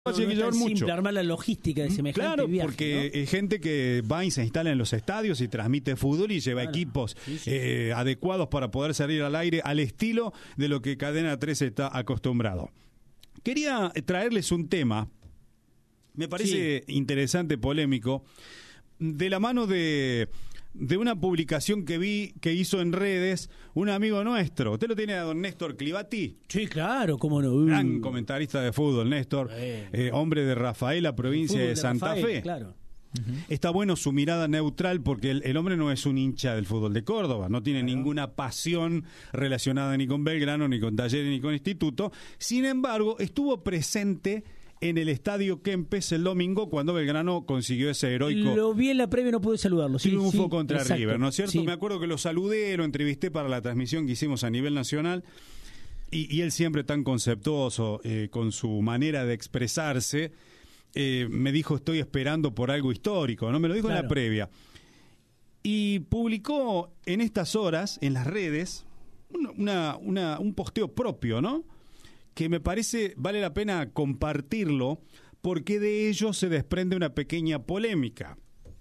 No, Tiene que llevar mucho. simple armar la logística de semejante claro, viaje, porque ¿no? hay gente que va y se instala en los estadios y transmite fútbol y lleva equipos adecuados para poder salir al aire al estilo de lo que Cadena 3 está acostumbrado. Quería traerles un tema, me parece interesante, polémico, de la mano de una publicación que vi que hizo en redes un amigo nuestro. ¿Usted lo tiene a don Néstor Clivati? Sí, claro, cómo no. Gran comentarista de fútbol, Néstor, hombre de Rafaela, provincia de Santa Fe. Claro. Está bueno su mirada neutral porque el hombre no es un hincha del fútbol de Córdoba, no tiene ninguna pasión relacionada ni con Belgrano, ni con Talleres, ni con Instituto. Sin embargo, estuvo presente en el Estadio Kempes el domingo cuando Belgrano consiguió ese heroico... Lo vi en la previa, no pude saludarlo. Triunfo contra exacto. River, ¿no es cierto? Sí. Me acuerdo que lo saludé, lo entrevisté para la transmisión que hicimos a nivel nacional y él siempre tan conceptuoso con su manera de expresarse, me dijo estoy esperando por algo histórico, ¿no? Me lo dijo en la previa. Y publicó en estas horas, en las redes, un posteo propio, ¿no? Que me parece vale la pena compartirlo porque de ello se desprende una pequeña polémica.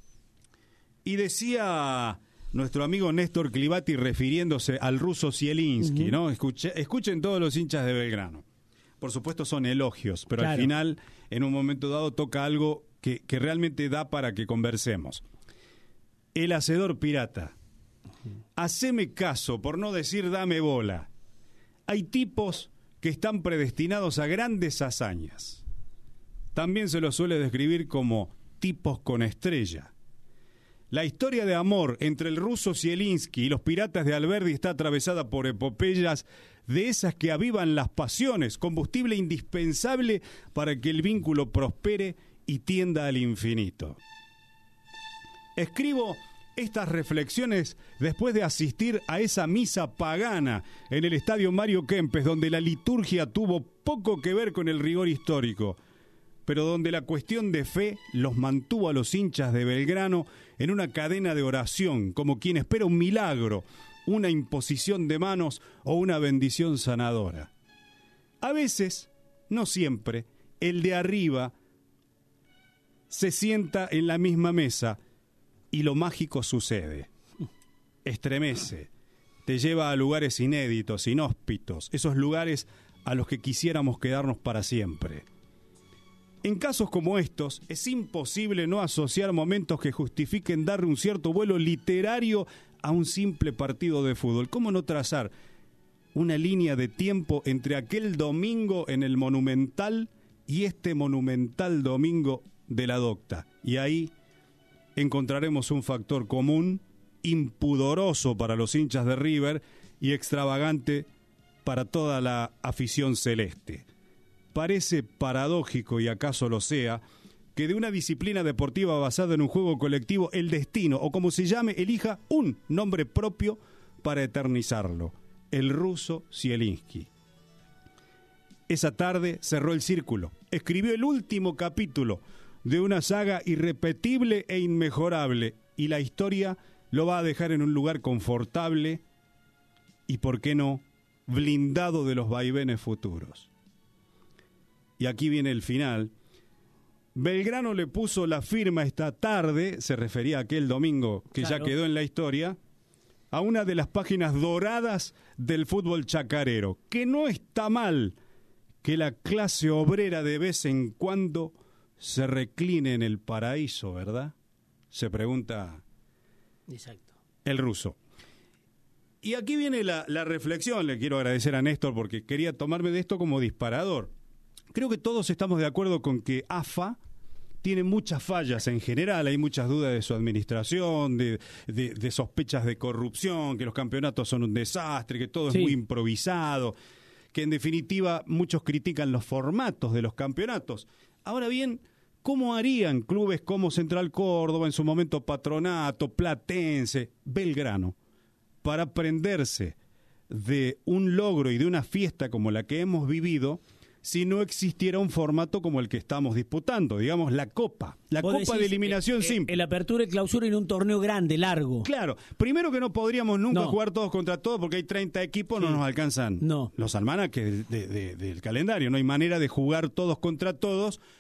Y decía nuestro amigo Néstor Clivati refiriéndose al ruso Zielinski, ¿no? Escuchen todos los hinchas de Belgrano. Por supuesto son elogios, pero al final, en un momento dado, toca algo que realmente da para que conversemos. El hacedor pirata. Haceme caso, por no decir dame bola. Hay tipos que están predestinados a grandes hazañas. También se los suele describir como tipos con estrella. La historia de amor entre el ruso Zielinski y los piratas de Alberdi está atravesada por epopeyas de esas que avivan las pasiones, combustible indispensable para que el vínculo prospere y tienda al infinito. Escribo estas reflexiones después de asistir a esa misa pagana en el Estadio Mario Kempes, donde la liturgia tuvo poco que ver con el rigor histórico, pero donde la cuestión de fe los mantuvo a los hinchas de Belgrano en una cadena de oración, como quien espera un milagro, una imposición de manos o una bendición sanadora. A veces, no siempre, el de arriba se sienta en la misma mesa y lo mágico sucede. Estremece, te lleva a lugares inéditos, inhóspitos, esos lugares a los que quisiéramos quedarnos para siempre. En casos como estos, es imposible no asociar momentos que justifiquen darle un cierto vuelo literario a un simple partido de fútbol. ¿Cómo no trazar una línea de tiempo entre aquel domingo en el Monumental y este monumental domingo de la Docta? Y ahí encontraremos un factor común, impudoroso para los hinchas de River y extravagante para toda la afición celeste. Parece paradójico, y acaso lo sea, que de una disciplina deportiva basada en un juego colectivo, el destino, o como se llame, elija un nombre propio para eternizarlo: el ruso Zielinski. Esa tarde cerró el círculo, escribió el último capítulo de una saga irrepetible e inmejorable, y la historia lo va a dejar en un lugar confortable y, ¿por qué no?, blindado de los vaivenes futuros. Y aquí viene el final. Belgrano le puso la firma esta tarde, se refería a aquel domingo que ya quedó en la historia, a una de las páginas doradas del fútbol chacarero. Que no está mal que la clase obrera de vez en cuando se recline en el paraíso, ¿verdad? Se pregunta el ruso. Y aquí viene la reflexión. Le quiero agradecer a Néstor porque quería tomarme de esto como disparador. Creo que todos estamos de acuerdo con que AFA tiene muchas fallas en general, hay muchas dudas de su administración, de sospechas de corrupción, que los campeonatos son un desastre, que todo es muy improvisado, que en definitiva muchos critican los formatos de los campeonatos. Ahora bien, ¿cómo harían clubes como Central Córdoba, en su momento Patronato, Platense, Belgrano, para prenderse de un logro y de una fiesta como la que hemos vivido, si no existiera un formato como el que estamos disputando, digamos la Copa Vos de decís, eliminación simple. El apertura y clausura en un torneo grande, largo. Claro, primero que no podríamos nunca No. jugar todos contra todos porque hay 30 equipos, no nos alcanzan No. los almanaques del calendario, no hay manera de jugar todos contra todos